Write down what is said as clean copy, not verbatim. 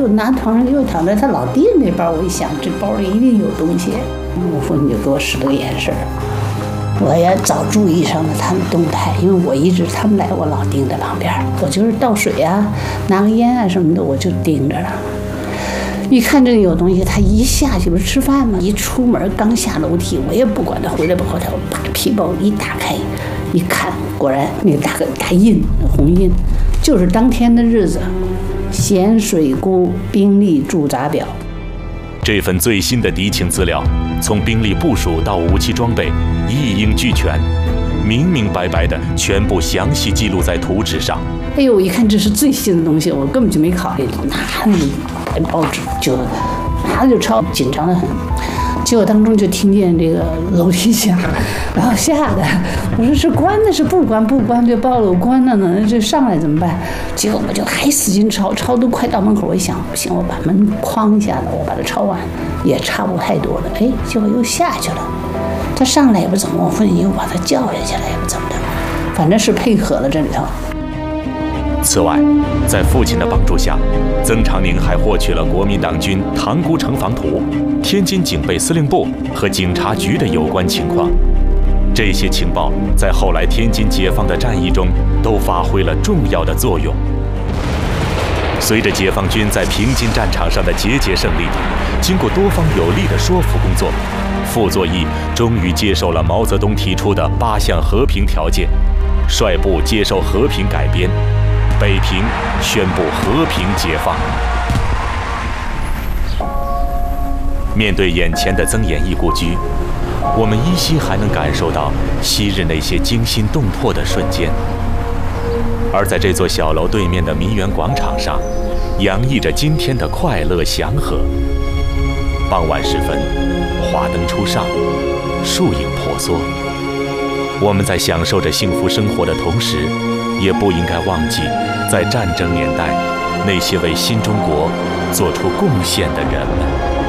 又拿床上又躺在他老弟那包，我一想这包里一定有东西。我父亲就给我使了个眼神，我也早注意上了他们动态，因为我一直他们来我老盯着旁边，我就是倒水啊、拿个烟啊什么的，我就盯着了。一看这里有东西，他一下去不是吃饭吗？一出门刚下楼梯，我也不管他回来不回来，我把皮包一打开，一看，果然那个大印红印，就是当天的日子，咸水沽兵力驻扎表。 这份最新的敌情资料，从兵力部署到武器装备，一应俱全，明明白白的全部详细记录在图纸上。 哎呦，我一看这是最新的东西，我根本就没考虑，拿那个报纸就拿着就抄，紧张得很。结果当中就听见这个楼梯响，然后吓得我说是关的是不关，不关就报了，我关了呢，这上来怎么办？结果我就还使劲抄，抄都快到门口，我一想不行，我把门框一下子，我把它抄完，也差不太多了。哎，结果又下去了，他上来也不怎么，我父亲又把他叫下去了，也不怎么的，反正是配合了这里头。 此外，在父亲的帮助下，曾长宁还获取了国民党军塘沽城防图、天津警备司令部和警察局的有关情况。这些情报在后来天津解放的战役中都发挥了重要的作用。随着解放军在平津战场上的节节胜利，经过多方有力的说服工作，傅作义终于接受了毛泽东提出的8项和平条件，率部接受和平改编。北平宣布和平解放。面对眼前的曾演义故居，我们依稀还能感受到昔日那些惊心动魄的瞬间。而在这座小楼对面的民园广场上，洋溢着今天的快乐祥和。傍晚时分，华灯初上，树影婆娑。我们在享受着幸福生活的同时，也不应该忘记在战争年代那些为新中国做出贡献的人们。